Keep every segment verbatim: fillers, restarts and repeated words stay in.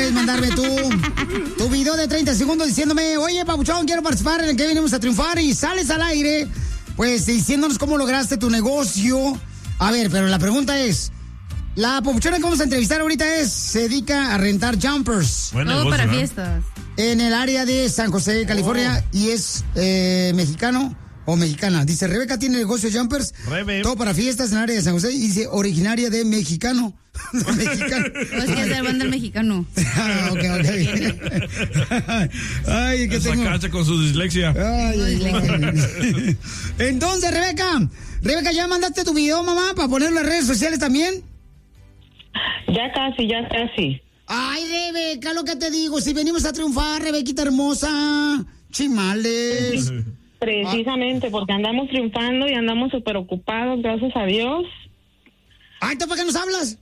puedes mandarme tu, tu video de treinta segundos diciéndome, oye, papuchón, quiero participar en el que venimos a triunfar, y sales al aire, pues, diciéndonos cómo lograste tu negocio. A ver, pero la pregunta es, la papuchona que vamos a entrevistar ahorita es, se dedica a rentar jumpers. Buen negocio, Todo para ¿eh? fiestas. En el área de San José, California, oh. y es eh, mexicano o mexicana. Dice, Rebeca tiene negocio de jumpers, Rebe. todo para fiestas en el área de San José, y dice, originaria de mexicano. de mexicano. O es que es del bando del mexicano. Ah, ok, ok. Ay, que Esa tengo... cacha con su dislexia. Ay, ay. Entonces, Rebeca, Rebeca, ¿ya mandaste tu video, mamá, para ponerlo en las redes sociales también? Ya casi, ya casi. Ay, Rebeca, lo que te digo, si venimos a triunfar, Rebequita hermosa, chimales. Precisamente, porque andamos triunfando y andamos súper ocupados, gracias a Dios. Ay, ¿tú para qué nos hablas?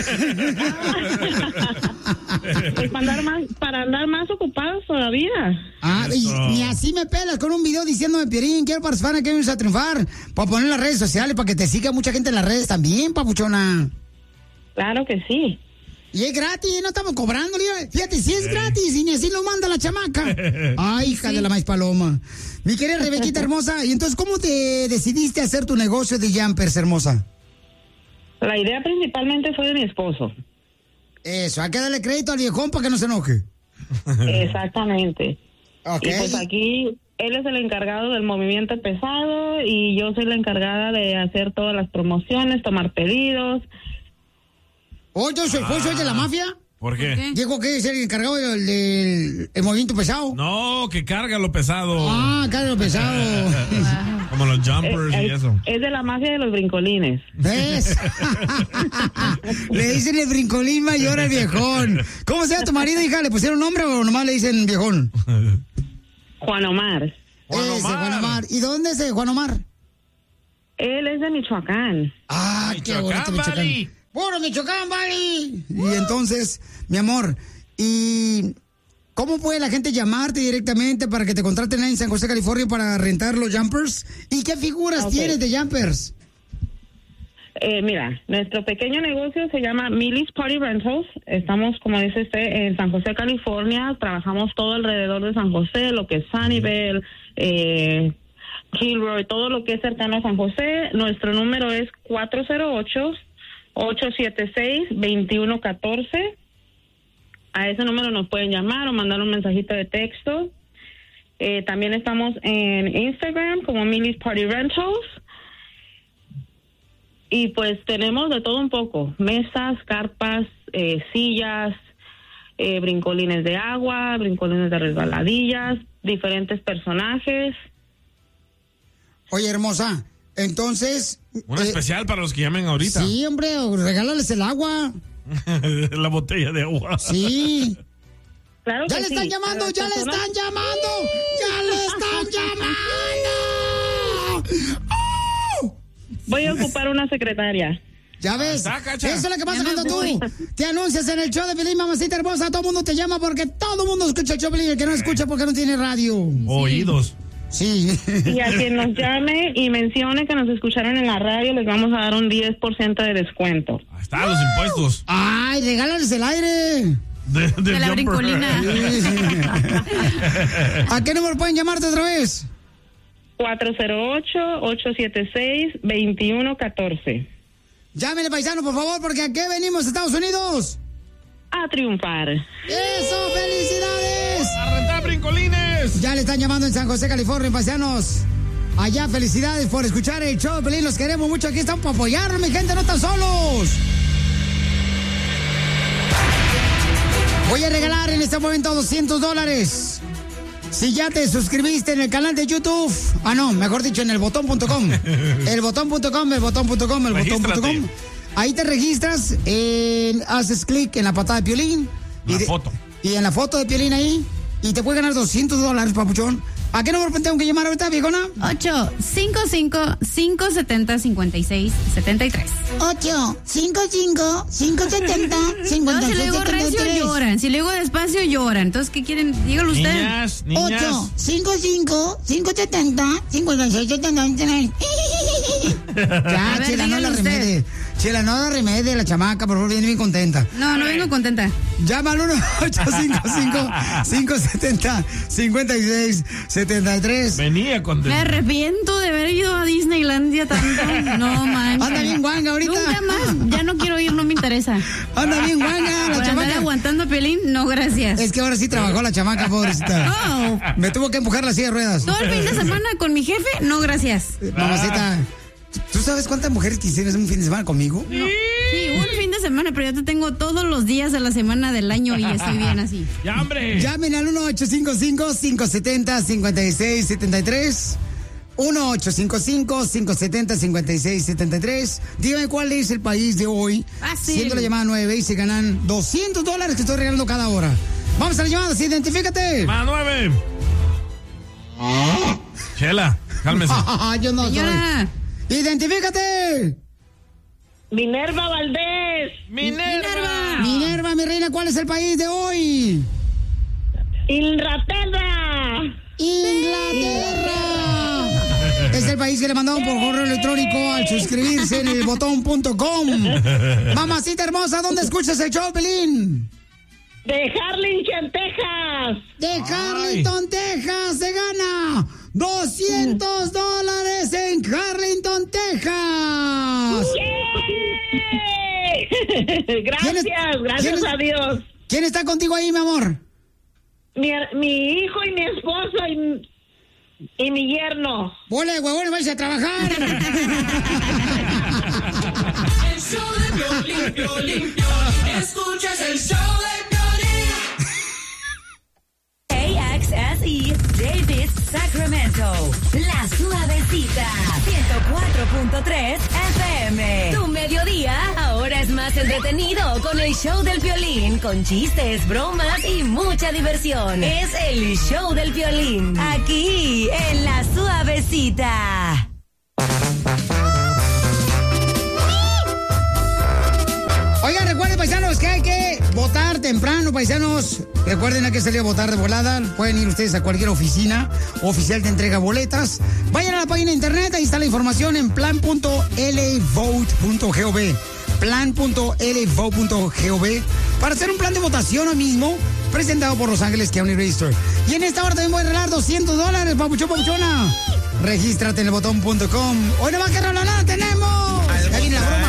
Pues para andar más, para andar más ocupados todavía. Ah, y, ni así me pelas con un video diciéndome, Piolín, quiero participar, que venimos a triunfar, para poner en las redes sociales, para que te siga mucha gente en las redes también, papuchona. Claro que sí. Y es gratis, no estamos cobrando. Fíjate, si es gratis y ni así lo manda la chamaca. Ay, hija sí. de la maíz paloma. Mi querida Rebequita hermosa, y entonces, ¿cómo te decidiste a hacer tu negocio de jumpers, hermosa? La idea principalmente fue de mi esposo. Eso, hay que darle crédito al viejón para que no se enoje. Exactamente. Okay. Y pues aquí, él es el encargado del movimiento pesado y yo soy la encargada de hacer todas las promociones, tomar pedidos. Oh, yo soy, ah, soy de la mafia. ¿Por qué? ¿Qué? Dijo que es el encargado del, del el movimiento pesado. No, que carga lo pesado. Ah, carga lo pesado. Como los jumpers eh, y eso. Es de la mafia de los brincolines. ¿Ves? Le dicen el brincolín mayor al viejón. ¿Cómo se llama tu marido, hija? ¿Le pusieron nombre o nomás le dicen viejón? Juan Omar. Juan Ese, Omar. Juan Omar. ¿Y dónde es Juan Omar? Él es de Michoacán. Ah, qué bonito Michoacán. Vale. ¡Puro Michoacán, vale! Y entonces, mi amor, ¿y cómo puede la gente llamarte directamente para que te contraten ahí en San José, California, para rentar los jumpers? ¿Y qué figuras okay. tienes de jumpers? Eh, mira, nuestro pequeño negocio se llama Millie's Party Rentals. Estamos, como dice usted, en San José, California. Trabajamos todo alrededor de San José, lo que es Sunnyvale, eh, Kilroy, todo lo que es cercano a San José. Nuestro número es cuatro cero ocho, ocho siete seis, dos uno uno cuatro. A ese número nos pueden llamar o mandar un mensajito de texto. Eh, también estamos en Instagram como Millie's Party Rentals. Y pues tenemos de todo un poco. Mesas, carpas, eh, sillas, eh, brincolines de agua, brincolines de resbaladillas, diferentes personajes. Oye, hermosa, entonces... Un eh, especial para los que llamen ahorita. Sí, hombre, regálales el agua. La botella de agua. Sí. Claro ya que le sí. están llamando, ya le están llamando, ya le están llamando. ¡Oh! Voy a ocupar una secretaria. Ya ves, está, eso es lo que pasa cuando tú te anuncias en el show de Piolín, mamacita hermosa. Todo el mundo te llama porque todo el mundo escucha el show de Piolín. El que no escucha porque no tiene radio. Oídos. Sí. Y a quien nos llame y mencione que nos escucharon en la radio, les vamos a dar un diez por ciento de descuento. Ahí está, los impuestos. Ay, regálales el aire. De, de, de la brincolina. ¿A qué número pueden llamarte otra vez? cuatro cero ocho, ocho siete seis, dos uno uno cuatro. Llámele, paisano, por favor, porque ¿a qué venimos, Estados Unidos? A triunfar. ¡Eso, felicidades! ¡A rentar brincolines! Ya le están llamando en San José, California, paisanos. Allá, felicidades por escuchar el show de Piolín. Los queremos mucho. Aquí están para apoyarnos, mi gente, no están solos. Voy a regalar en este momento doscientos dólares. Si ya te suscribiste en el canal de YouTube. Ah, no, mejor dicho, en el botón punto com. El botón punto com, el botón punto com, el botón punto com. Ahí te registras, en, haces clic en la patada de Piolín. La y de, foto. Y en la foto de Piolín ahí. Y te puedes ganar doscientos dólares, papuchón. ¿A qué número tengo que llamar ahorita, viejona? ocho cinco cinco, cinco siete cero, cinco seis siete tres. ocho cinco cinco, cinco siete cero, cinco seis siete tres. No, si le digo recio, lloran. Si le digo despacio, lloran. Entonces, ¿qué quieren? Dígalo usted. Niñas, niñas. ocho cinco cinco, cinco siete cero, cinco seis siete tres. Ya, ver, chela, no la dígalo usted. remede. Chela, no da remedio de la chamaca, por favor, viene bien contenta. No, no vengo contenta. Llama al uno ocho cinco cinco, cinco siete cero, cinco seis siete tres. Venía Me contenta. arrepiento de haber ido a Disneylandia tanto. No manches. Anda bien guanga ahorita. Nunca más. Ya no quiero ir, no me interesa. Anda bien guanga la Por andar chamaca. aguantando a Piolín, no gracias. Es que ahora sí trabajó la chamaca, pobrecita. No. Me tuvo que empujar la silla de ruedas. Todo el fin de semana con mi jefe, no gracias. Mamacita, ¿tú sabes cuántas mujeres quisieras un fin de semana conmigo? Sí, un fin de semana, pero yo te tengo todos los días de la semana del año y estoy bien así. ¡Ya, hombre! Llamen al uno ocho cinco cinco, cinco siete cero, cinco seis siete tres. uno ocho cinco cinco, cinco siete cero, cinco seis siete tres. Dígame cuál es el país de hoy. Fácil. Siendo la llamada nueve y se ganan doscientos dólares que estoy regalando cada hora. Vamos a la llamada, sí, identifícate. ¡Más nueve! Chela, cálmese. Yo no Señora. soy. Identifícate. Minerva Valdés. ¡Minerva! Minerva, mi reina, ¿cuál es el país de hoy? Inglaterra. Inglaterra. Es el país que le mandaron por correo electrónico al suscribirse en el botón punto com. Mamacita hermosa, ¿dónde escuchas el show, Pelín? De Harlingen, Texas. De Harlington, Texas, se gana doscientos dólares en Harlington, Texas. ¡Yay! Gracias, ¿Quién es- gracias quién es- a Dios. ¿Quién está contigo ahí, mi amor? Mi, mi hijo y mi esposo y, y mi yerno. Bola de huevones, vais a trabajar. El show de Piolín, Piolín, Piolín. Escuchas el show de Piolín. A X S E, Davis, Sacramento. La Suavecita. ciento cuatro punto tres F M. Tu mediodía ahora es más entretenido con el show del Piolín. Con chistes, bromas y mucha diversión. Es el show del Piolín. Aquí en La Suavecita. Oigan, recuerden, paisanos, que hay que votar temprano, paisanos. Recuerden, hay que salir a votar de volada. Pueden ir ustedes a cualquier oficina oficial de entrega boletas. Vayan a la página de internet, ahí está la información en plan punto l vote punto gov. plan punto l vote punto gov para hacer un plan de votación ahora mismo, presentado por Los Ángeles County Register. Y en esta hora también voy a regalar doscientos dólares, papuchón, papuchona. Regístrate en el botón punto com. Hoy no va a quedar la nada, tenemos. Ya viene la broma.